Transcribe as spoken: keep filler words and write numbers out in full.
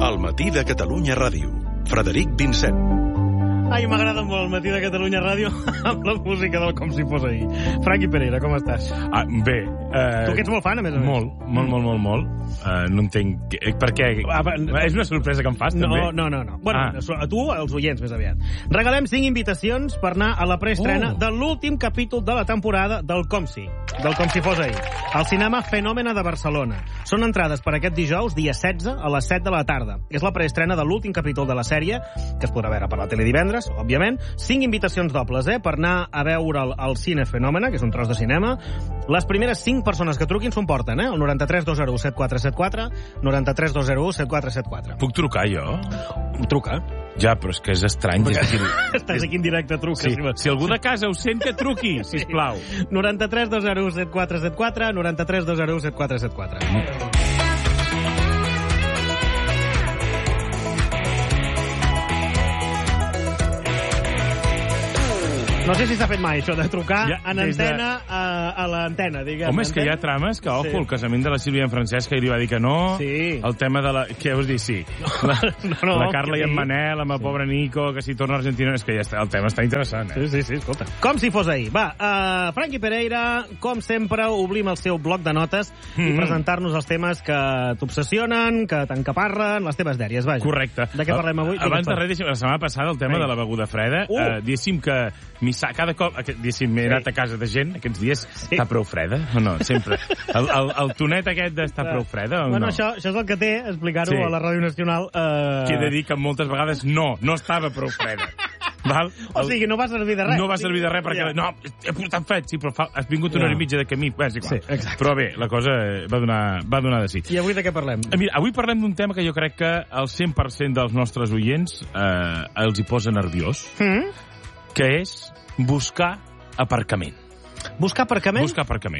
El matí de Catalunya Ràdio. Frederic Vincent. Ai, m'agrada molt el matí de Catalunya Ràdio amb la música del Com si fos ahir. Franqui Pereira, com estàs? Ah, bé. Eh, tu que ets molt fan, a més a més. Molt, molt, molt, molt, molt. Uh, no entenc... Per què? Ah, va, és una sorpresa que em fas, no, també? No, no, no. Bueno, ah. a tu, als oients, més aviat. Regalem cinc invitacions per anar a la preestrena oh. de l'últim capítol de la temporada del Com si, del Com si fos ahir. Al cinema Fenòmena de Barcelona. Són entrades per aquest dijous, dia setze, a les set de la tarda. És la preestrena de l'últim capítol de la sèrie, que es podrà veure per la tele divendres, òbviament. Cinc invitacions dobles, eh, per anar a veure el, el Cine Fenòmena, que és un tros de cinema. Les primeres cinc persones que truquin s'ho emporten, eh? El noranta-tres dos zero u set quatre set quatre, noranta-tres dos zero u set quatre set quatre. Puc trucar, jo? Truca. Ja, però és que és estrany. És dir, Estàs aquí en directe, truca. Sí. Si algú de casa ho sent, que truqui, sisplau. noranta-tres dos zero u set quatre set quatre, noranta-tres dos zero u set quatre set quatre. No sé si s'ha fet mai, això de trucar ja, en antena de... a, a l'antena, diguem. Home, és que hi ha trames que, ojo, sí. El casament de la Sílvia i en Francesc, que li va dir que no, sí. El tema de la... Què vols dir? Sí. La, no, no, la Carla i en sí. Manel, amb el sí. pobre Nico, que si torna a Argentina... És que ja està, el tema està interessant, eh? Sí, sí, sí, escolta. Com si fos ahir. Va, uh, Franqui Pereira, com sempre, oblim el seu bloc de notes mm -hmm. i presentar-nos els temes que t'obsessionen, que t'encaparren, les teves dèries, vaja. Correcte. De què parlem avui? Abans de res, deixa'm, la setmana passada, el tema Ai. de la beguda freda, uh. uh, diguéssim que cada cop... Diguéssim, m'he sí. anat a casa de gent aquests dies. Sí. Està prou freda o no? Sempre. El, el, el tonet aquest d'estar prou freda o bueno, no? Això, això és el que té, explicar-ho sí. a la Ràdio Nacional. Uh... Que he de dir que moltes vegades no, no estava prou freda. Val? O sigui, no va servir de res. No va servir de res, perquè... Ja. No, he portat fred, sí, però fa, has vingut una hora i mitja de camí. És igual. Sí, exacte. Però bé, la cosa va donar, va donar de sí. I avui de què parlem? Mira, avui parlem d'un tema que jo crec que el cent per cent dels nostres oients eh, els hi posa nerviós, mm? que és buscar aparcament. Buscar aparcament? Buscar aparcament.